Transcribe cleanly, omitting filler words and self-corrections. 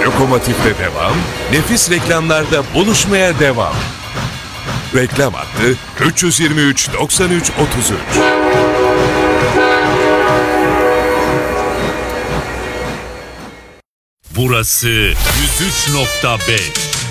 Lokomotif'te devam, nefis reklamlarda buluşmaya devam. Reklam hattı 323 93 33. Burası 103.5.